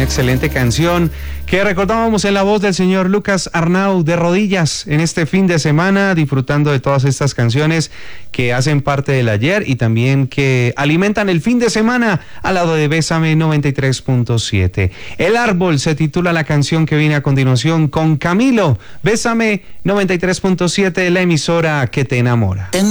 excelente canción que recordábamos en la voz del señor Lucas Arnau, de rodillas en este fin de semana, disfrutando de todas estas canciones que hacen parte del ayer y también que alimentan el fin de semana al lado de Bésame 93.7. El Árbol se titula la canción que viene a continuación con Camilo. Bésame 93.7, la emisora que te enamora.